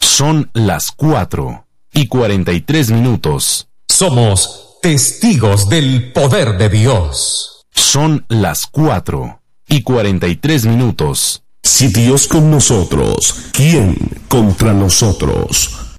Son las 4:43. Somos testigos del poder de Dios. Son las 4:43. Si Dios con nosotros, ¿quién contra nosotros?